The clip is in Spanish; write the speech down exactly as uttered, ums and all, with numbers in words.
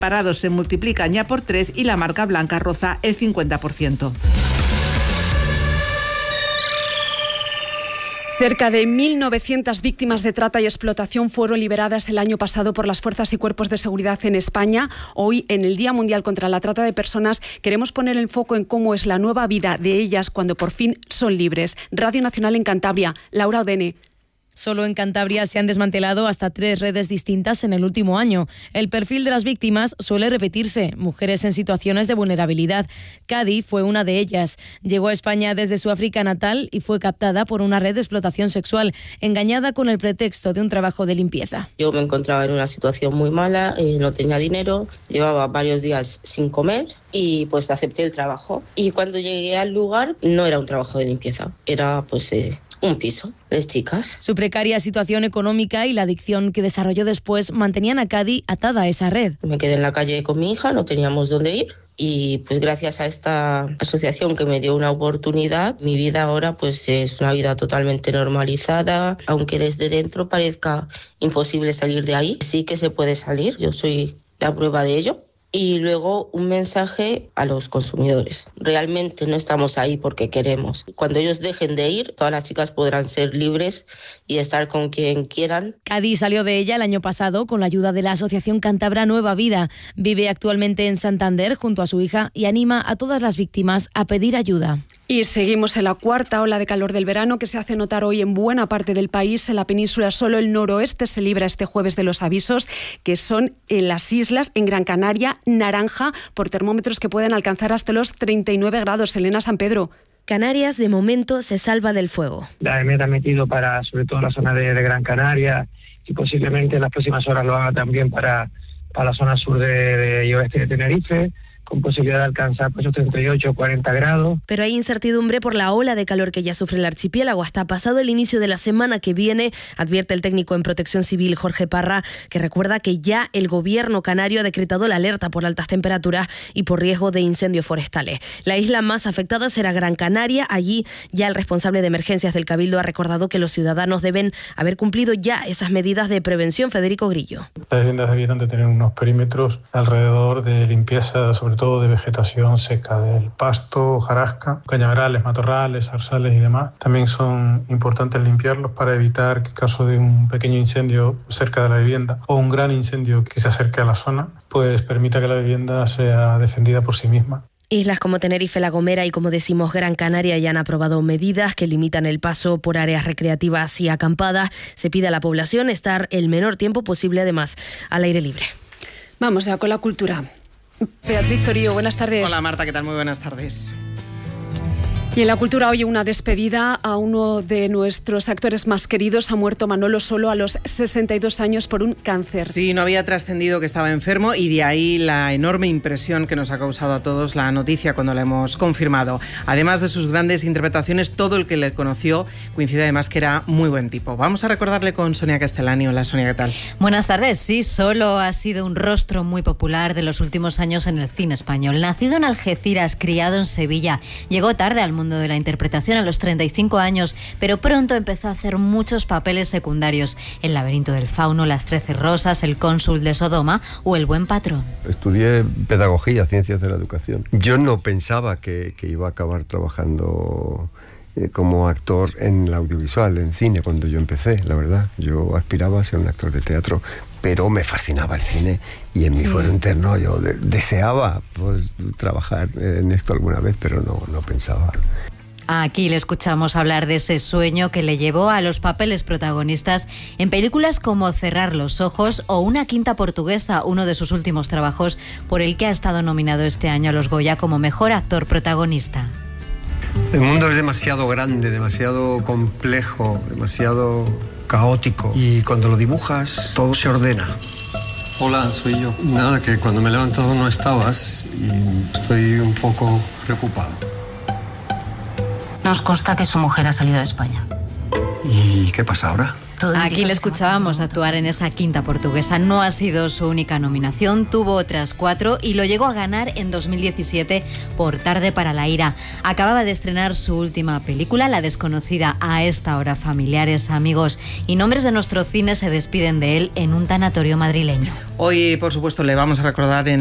Parados se multiplican ya por tres y la marca blanca roza el cincuenta por ciento. Cerca de mil novecientas víctimas de trata y explotación fueron liberadas el año pasado por las fuerzas y cuerpos de seguridad en España. Hoy, en el Día Mundial contra la Trata de Personas, queremos poner el foco en cómo es la nueva vida de ellas cuando por fin son libres. Radio Nacional en Cantabria, Laura Odene. Solo en Cantabria se han desmantelado hasta tres redes distintas en el último año. El perfil de las víctimas suele repetirse, mujeres en situaciones de vulnerabilidad. Cadi fue una de ellas. Llegó a España desde su África natal y fue captada por una red de explotación sexual, engañada con el pretexto de un trabajo de limpieza. Yo me encontraba en una situación muy mala, eh, no tenía dinero, llevaba varios días sin comer y pues acepté el trabajo. Y cuando llegué al lugar no era un trabajo de limpieza, era pues... Eh, un piso de chicas. Su precaria situación económica y la adicción que desarrolló después mantenían a Cadi atada a esa red. Me quedé en la calle con mi hija, no teníamos dónde ir y pues gracias a esta asociación que me dio una oportunidad, mi vida ahora pues es una vida totalmente normalizada, aunque desde dentro parezca imposible salir de ahí, sí que se puede salir, yo soy la prueba de ello. Y luego un mensaje a los consumidores. Realmente no estamos ahí porque queremos. Cuando ellos dejen de ir, todas las chicas podrán ser libres y estar con quien quieran. Cadi salió de ella el año pasado con la ayuda de la Asociación Cántabra Nueva Vida. Vive actualmente en Santander junto a su hija y anima a todas las víctimas a pedir ayuda. Y seguimos en la cuarta ola de calor del verano que se hace notar hoy en buena parte del país. En la península solo el noroeste se libra este jueves de los avisos, que son en las islas, en Gran Canaria, naranja, por termómetros que pueden alcanzar hasta los treinta y nueve grados. Elena San Pedro. Canarias, de momento, se salva del fuego. La E M E T ha metido para, sobre todo, la zona de, de Gran Canaria y posiblemente en las próximas horas lo haga también para, para la zona sur de, de, y oeste de Tenerife, con posibilidad de alcanzar pues, treinta y ocho o cuarenta grados. Pero hay incertidumbre por la ola de calor que ya sufre el archipiélago. Hasta pasado el inicio de la semana que viene, advierte el técnico en Protección Civil, Jorge Parra, que recuerda que ya el gobierno canario ha decretado la alerta por altas temperaturas y por riesgo de incendios forestales. La isla más afectada será Gran Canaria. Allí ya el responsable de emergencias del Cabildo ha recordado que los ciudadanos deben haber cumplido ya esas medidas de prevención. Federico Grillo. Las viviendas debieran de tener unos perímetros alrededor de limpieza, sobre todo de vegetación seca, del pasto, hojarasca, cañaverales, matorrales, zarzales y demás. También son importantes limpiarlos para evitar que en caso de un pequeño incendio cerca de la vivienda o un gran incendio que se acerque a la zona, pues permita que la vivienda sea defendida por sí misma. Islas como Tenerife, La Gomera y, como decimos, Gran Canaria ya han aprobado medidas que limitan el paso por áreas recreativas y acampadas. Se pide a la población estar el menor tiempo posible, además, al aire libre. Vamos ya con la cultura. Beatriz Torío, buenas tardes. Hola Marta, ¿qué tal? Muy buenas tardes. Y en la cultura hoy una despedida a uno de nuestros actores más queridos. Ha muerto Manolo Solo a los sesenta y dos años por un cáncer. Sí, no había trascendido que estaba enfermo y de ahí la enorme impresión que nos ha causado a todos la noticia cuando la hemos confirmado. Además de sus grandes interpretaciones, todo el que le conoció coincide además que era muy buen tipo. Vamos a recordarle con Sonia Castellani. Hola Sonia, ¿qué tal? Buenas tardes. Sí, Solo ha sido un rostro muy popular de los últimos años en el cine español. Nacido en Algeciras, criado en Sevilla, llegó tarde al mundo de la interpretación a los treinta y cinco años, pero pronto empezó a hacer muchos papeles secundarios: El laberinto del fauno, Las trece rosas, El cónsul de Sodoma o El buen patrón. Estudié pedagogía, ciencias de la educación. Yo no pensaba que, que iba a acabar trabajando eh, como actor en el audiovisual, en cine, cuando yo empecé, la verdad. Yo aspiraba a ser un actor de teatro, pero me fascinaba el cine y en mi fuero interno yo de, deseaba poder trabajar en esto alguna vez, pero no, no pensaba. Aquí le escuchamos hablar de ese sueño que le llevó a los papeles protagonistas en películas como Cerrar los ojos o Una quinta portuguesa, uno de sus últimos trabajos por el que ha estado nominado este año a los Goya como mejor actor protagonista. El mundo es demasiado grande, demasiado complejo, demasiado caótico y cuando lo dibujas todo se ordena. Hola, soy yo. Nada, que cuando me he levantado no estabas y estoy un poco preocupado. Nos consta que su mujer ha salido de España. ¿Y qué pasa ahora? Todo Aquí le escuchábamos actuar en esa Quinta Portuguesa. No ha sido su única nominación, tuvo otras cuatro y lo llegó a ganar en dos mil diecisiete por Tarde para la ira. Acababa de estrenar su última película, La desconocida. A esta hora, familiares, amigos y nombres de nuestro cine se despiden de él en un tanatorio madrileño. Hoy, por supuesto, le vamos a recordar en